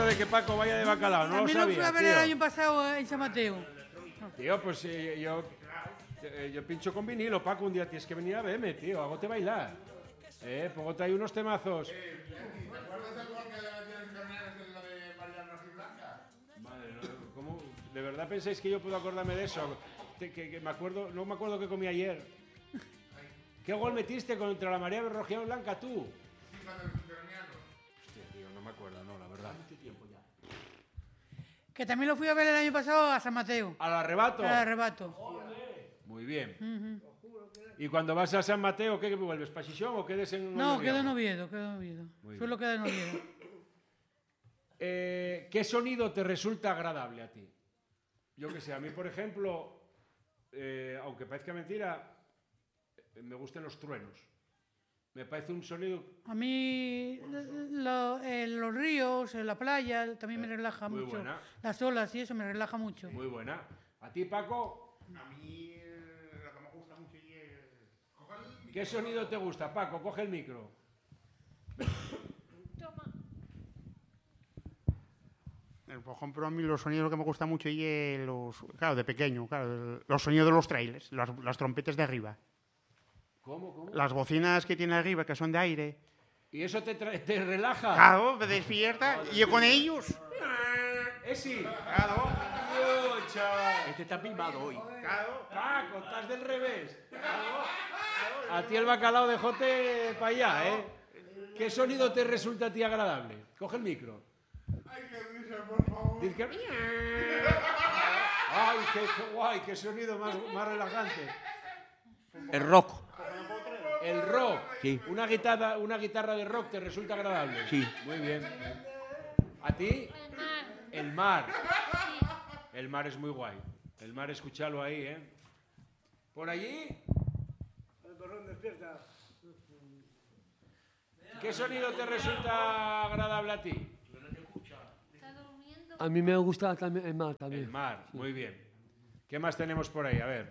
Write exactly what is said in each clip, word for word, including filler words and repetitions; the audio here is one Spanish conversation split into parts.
esto de que Paco vaya de bacalao, no lo También lo fui sabía, a ver tío. el año pasado en San Mateo. Tío, pues eh, yo, eh, yo pincho con vinilo, Paco, un día tienes que venir a verme, tío, hagote bailar. Eh, pongo ahí unos temazos. ¿Te acuerdas del gol que le metieron en Torneos en lo de Mariano Blanca? Madre, no, ¿cómo? ¿De verdad pensáis que yo puedo acordarme de eso? Que, que, que me acuerdo, no me acuerdo qué comí ayer. ¿Qué gol metiste contra la María Berrojián Blanca tú? Hostia, tío, no me acuerdo, no, la verdad. Que también lo fui a ver el año pasado a San Mateo. ¿Al arrebato? Al arrebato. Muy bien. Uh-huh. ¿Y cuando vas a San Mateo, qué vuelves? ¿Para Xixón o quedes en No, Oviedo? quedo en Oviedo, quedo en Oviedo. Muy Solo queda en Oviedo. Eh, ¿Qué sonido te resulta agradable a ti? Yo que sé, a mí, por ejemplo, eh, aunque parezca mentira, eh, me gustan los truenos. Me parece un sonido... A mí lo, eh, los ríos, eh, la playa, también me relaja muy mucho. buena. Las olas y eso me relaja mucho. Muy buena. ¿A ti, Paco? A mí eh, lo que me gusta mucho y es... ¿Qué sonido te gusta, Paco? Coge el micro. Por ejemplo, a mí los sonidos que me gustan mucho y es los... Claro, de pequeño, claro, los sonidos de los trailers, las, las trompetas de arriba. ¿Cómo, cómo? Las bocinas que tiene arriba, que son de aire. ¿Y eso te, te relaja? Claro, me despierta. Y yo con ellos. ¿Eh, sí? Claro. Dios, chaval. Este está pilmado hoy. Claro. Paco, estás del revés. A ti el bacalao de jote para allá, ¿eh? ¿Qué sonido te resulta a ti agradable? Coge el micro. Ay, qué risa, por favor. Dice que... Ay, qué, qué guay, qué sonido más, más relajante. El rock. El rock. Sí. Una guitarra, una guitarra de rock te resulta agradable. Sí. Muy bien. ¿A ti? El mar. El mar es muy guay. El mar, escúchalo ahí, ¿eh? ¿Por allí? El perrón despierta. ¿Qué sonido te resulta agradable a ti? A mí me gusta también el mar también. El mar, muy bien. ¿Qué más tenemos por ahí? A ver.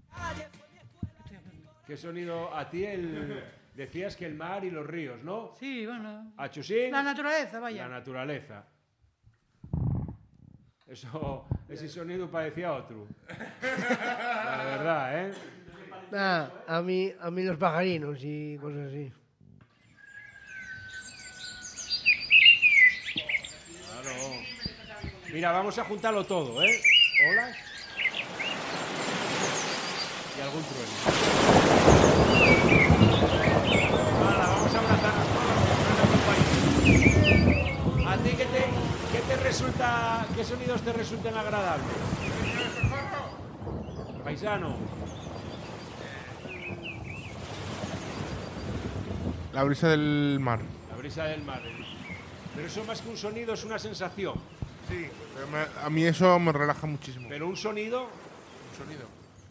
¿Qué sonido? A ti el... Decías que el mar y los ríos, ¿no? Sí, bueno. ¿A Chusín? La naturaleza, vaya. La naturaleza. Eso, ese sonido parecía otro. La verdad, ¿eh? Nah, a mí, a mí los pajarinos y cosas así. Claro. Mira, vamos a juntarlo todo, ¿eh? Olas y algún trueno. Hala, vamos a abrazarnos todos. ¿A ti qué te, qué te resulta, qué sonidos te resultan agradables? Paisano. La brisa del mar. La brisa del mar. Pero eso más que un sonido es una sensación. Sí, pero me- a mí eso me relaja muchísimo. Pero un sonido, Un sonido.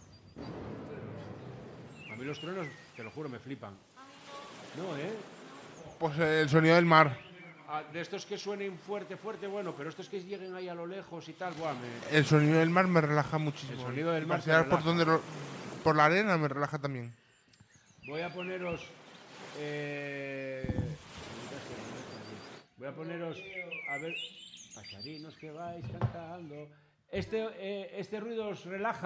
a mí los truenos, te lo juro, me flipan. No, ¿eh? Pues el sonido del mar. Ah, de estos que suenen fuerte, fuerte, bueno, pero estos que lleguen ahí a lo lejos y tal, buah, me... El sonido del mar me relaja muchísimo. El sonido del Y mar te pasear por relaja. donde lo- por la arena me relaja también. Voy a poneros... eh, Voy a poneros... A ver... Pasarinos que vais cantando... Este, eh, este ruido os relaja.